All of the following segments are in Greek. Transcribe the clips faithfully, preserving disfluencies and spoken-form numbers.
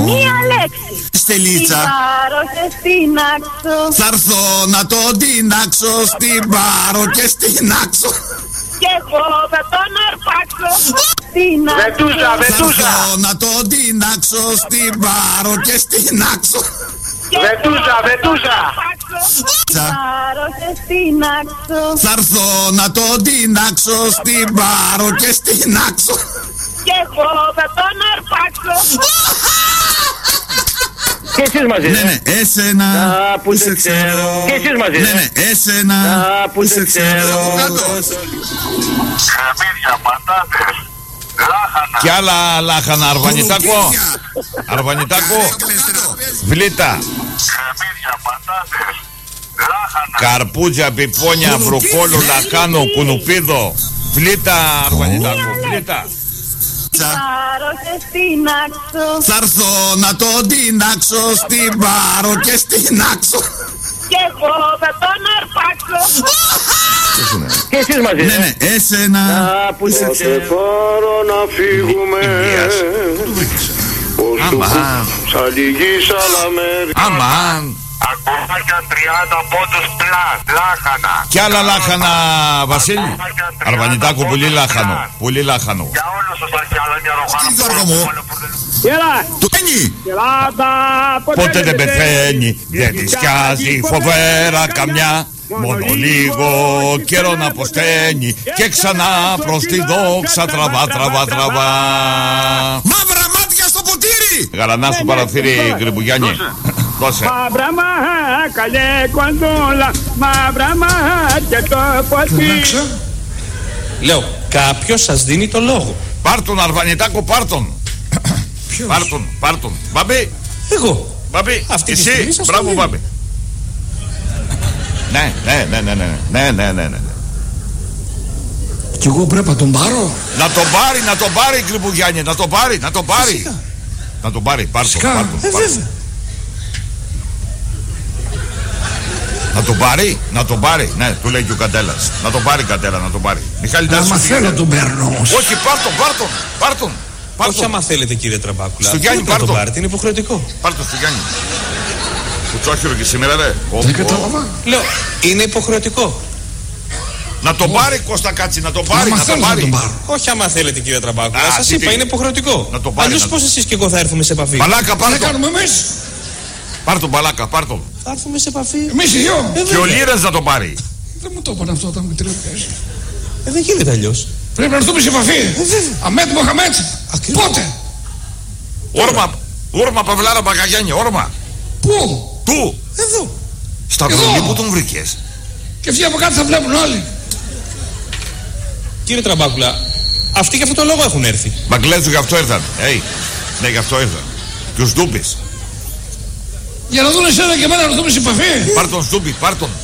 Μία λέξη. Στελίτσα. Την πάρω και στην άξω. Θα έρθω να το τίναξω, στην πάρω και στην άξω. Και εγώ θα τον αρπάξω. Στην άξω. Βετούσα, Θα βετούσα. έρθω να το τίναξω, στην πάρω και στην άξω. Βετούσα, βετούσα. Την πάρω και στην άξω. Θα έρθω να το τίναξω, στην πάρω και στην άξω. Και εγώ θα τον αρπάξω. Και εσείς μαζί, Ναι, ναι, εσένα Α, που σε ξέρω. Και εσείς μαζί, Ναι, ναι, εσένα Α, που σε ξέρω. Χαμίδια, πατάτες, λάχανα. Κι άλλα λάχανα, Αρβανιτάκο. Αρβανιτάκο. Βλήτα. Χαμίδια, πατάτες, λάχανα. Καρπούζια, πιπόνια, βρουκόλου, λαχάνο, κουνουπίδο. Βλήτα, Αρβανιτάκο. Βλήτα. Πάρω και στην άξω. Θα έρθω να το τίναξω, στην πάρω και στην άξω. Και εγώ θα τον αρπάξω. Και εσείς μαζί, Ναι, ναι, εσένα Α, που σε ξέρω. Πάρω να φύγουμε. Αμάν. Σαν λυγή σαλαμέρι. Αμάν. Ακουμάκια τριάντα πόντους πλάς, λάχανα. Κι άλλα λάχανα, Βασίλη. Αρβανιτάκο, πολύ λάχανο. Πολύ λάχανο. Για όλους τους αρχαιαλόνια ροχάνα. Τι Γιώργο μου. Έλα. Του πένει. Ελλάδα. Ποτέ δεν πεθαίνει, δεν τη σκιάζει φοβέρα καμιά. Μόνο λίγο καιρό να αποσταίνει και ξανά προς τη δόξα τραβά, τραβά, τραβά. Μαύρα μάτια στο ποτήρι. Γαλανά στο παραθύρι, Γκριμπουγιάννη. Δώσε. Μαύρα μάκαλε κοντόλα, μαύρα μάτια το ποτήρι. Λέω, κάποιος σας δίνει το λόγο. Πάρ' τον, Αρβανιτάκο, πάρ' τον. Πάρ' τον, πάρ' τον. Μπαμπή, Εγώ. Μπαμπή, Αυτή τη εσύ, στιγμή σας το μπράβο δίνω. Μπαμπή. Ναι, ναι, ναι, ναι, ναι, ναι, ναι, ναι, ναι. Κι εγώ πρέπει να τον πάρω. Να τον πάρει, να τον πάρει, Γκριμπουγιάννη, να τον πάρει, να τον πάρει. Φυσικά. Να τον πάρει, πάρ' τον, Φυσικά. πάρ' τον, Ε, πάρ' τον. βέβαια. Να τον πάρει, να τον πάρει. Ναι, του λέει και ο Καντέλας. Να τον πάρει, Καντέλα, να τον πάρει. Μιχάλη, Άμα Τάσος, θέλω τον παίρνω όμως. όχι, πάρ' τον, πάρ' τον, πάρ' τον. Πάρ' Όχι τον, άμα θέλετε κύριε Τραμπάκουλα. Στο Γιάννη, Δεν πρέπει να πάρ' το το. πάρετε, είναι υποχρεωτικό. πάρ' τον στο Γιάννη. Κουτσόχυρο και σήμερα, ρε. Ω, Δεν ω. κατάλαβα. Λέω, είναι υποχρεωτικό. Να τον πάρει, Κώστα Κάτση, να τον πάρει, Άμα να τον θέλω να πάρει. τον πάρω. Όχι άμα θέλετε κύριε Τραμπάκουλα. Α, Σας τι, είπα, τι. είναι υποχρεωτικό. Να το πάρει, Αλλιώς να πώς το- εσείς και εγώ θα έρθουμε σε επαφή. Μπαλάκα, πάρ' Τι τον. κάνουμε εμείς. Πάρ' τον, Μπαλάκα, πάρ' τον. Θα έρθουμε σε επαφή. Εμείς οι δυο. Ε, Και ο βέβαια. Λύρας να τον πάρει. Δεν μου το είπαν αυτό όταν με τηλεφωνήσαν. Ε, δεν γίνεται αλλιώς. Πρέπει να έρθουμε σε επαφή. Αμέτ Μοχαμέτ. Ακριβώς. Πότε. Όρμα, όρμα Παυλάρα Μπακαγιάννη, όρμα. Πού. Του. Εδώ. Στα Εδώ. βρουλή που τον βρήκες. Και αυτοί από κάτω θα βλέπουν όλοι. Κύριε Τραμπάκουλα, αυτοί για αυτό το λόγο έχουν έρθει. Μαγκλέζου γι' αυτό ήρθαν. Hey. Ναι, γι' αυτό ήρθαν. Και ο Στούπης. Για να δουν εσένα και εμένα να έρθουμε σε επαφή. Πάρ' τον Στούπη, πάρ' τον.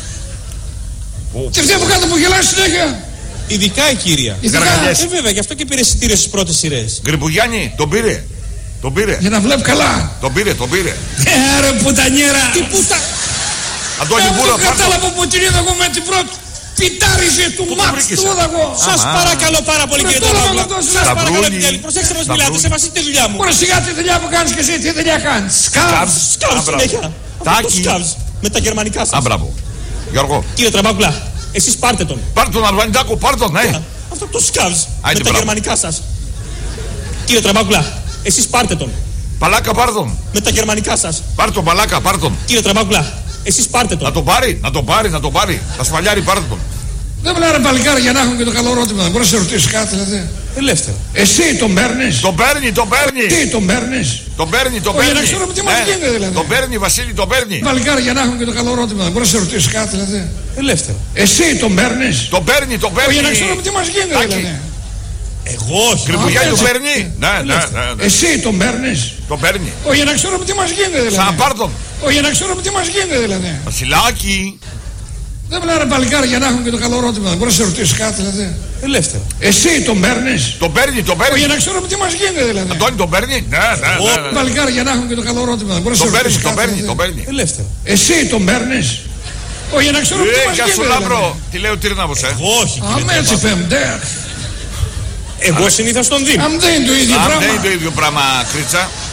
Και αυτοί από κάτω που γελάνε συνέχεια. Ειδικά η κύρια. Ειδικά. Γαργαλιές. Ε, βέβαια, γι' αυτό και πήρε εισιτήριο στις πρώτες σειρές. Γκριμπουγιάννη, τον πήρε. Τον πήρε. Για να βλέπει καλά. Τον πήρε, τον πήρε. Ε, ρε πουτανιέρα. Τι πούτα. Αντώνη Εγώ Μπούρα, δεν πάρ' τον. κατάλαβα που την είδα εγώ με την πρώτη. Πιτάριζε του Πού το μάτς βρήκες, του ε? είδα εγώ. Σας Αμά. παρακαλώ πάρα πολύ Με κύριε το λόγο Τραμπάκουλα. αυτό, Σας Σταυρούλη. παρακαλώ επιτέλου. Προσέξτε μας μιλάτε, Σταυρούλη. σεβαστείτε τη δουλειά μου. Ωραία σιγά τη δουλειά που κάνεις και εσύ τι δουλειά κάνεις. Σκάβς. Σκάβς Α, μπράβο. συνέχεια. Τάκη. Αυτό σκάβς. Με τα γερμανικά Α, σας. μπράβο. Γιώργο, Κύριε Τραμπάκουλα, εσείς πάρτε τον. πάρ' τον Αρβανιτάκο, πάρ' τον, ναι. Αυτό το σκάβς. Άιντε, Με τα μπράβο. γερμανικά σας. Κύριε Τραμπάκουλα, εσείς πάρτε τον. Παλάκα, πάρ' τον. Με τα γερμανικά σας. Πάρ' τον, Παλάκα, πάρ' τον. Κύριε Τραμπάκουλα, εσείς πάρτε Να τον. τον πάρει, να τον πάρει, να τον πάρει. Τα σφαλιάρι, πάρ' τον. Δεν μιλάνε παλικάρι για να έχουν και το καλό ρώτημα. Δεν μπορείς να σε ρωτήσει κάτι δηλαδή. Ελεύθερα. Εσύ τον παίρνεις. Τον παίρνει, τον παίρνει. Τι τον παίρνεις. Τον παίρνει, τον Όχι, παίρνει. να ξέρουμε τι μας Ναι. γίνεται, δηλαδή. Τον παίρνει, Βασίλη, τον παίρνει. Παλικάρι για να έχουν και το καλό ρώτημα. Δεν μπορείς να σε ρωτήσει κάτι δηλαδή. Ελεύθερα. Εσύ τον παίρνεις. Τον παίρνει, τον Όχι, παίρνει. για να ξέρουμε τι μας γίνεται Τάκη. δηλαδή. Εγώ όχι. Γκριμπουγιάννη Α, τον έτσι. παίρνει. Ναι, ναι, ναι, ναι. Εσύ τον παίρνεις. Τον παίρνει. Όχι, για να ξέρουμε τι μας γίνεται δηλαδή. Ξαναπάρ' τον. Όχι, για να ξέρουμε τι μας γίνεται δηλαδή. Βασιλάκι. Δεν μιλάνε παλικάρι για να έχουν και το καλό ρώτημα. Δεν μπορείς να σε ρωτήσει κάτι δηλαδή. Ελεύθερα. Εσύ τον παίρνεις. Τον παίρνει, τον Όχι, παίρνει. για να ξέρουμε τι μας γίνεται δηλαδή. Αντώνη, τον παίρνει. Ναι, ναι, ναι, ναι. Παλικάρι για να έχουν και το καλό ρώτημα. Δεν μπορείς να Τον σε παίρνει, ρωτήσει τον κάτι. παίρνει, δηλαδή. τον παίρνει. Ελεύθερα. Εσύ τον παίρνεις. Όχι, για να ξέρουμε τι Ε, μας γεια σου γίνεται Λάμπρο. δηλαδή. Τι λέει ο Τύρναβος, ε. Εγώ όχι. κύριε Αμέ έτσι Τραμπάκουλα. φεμντέρ. Εγώ συνήθως τον δίνω. Αν δεν είναι το ίδιο Αν δεν πράγμα. είναι το ίδιο πράγμα, Κρίτσα.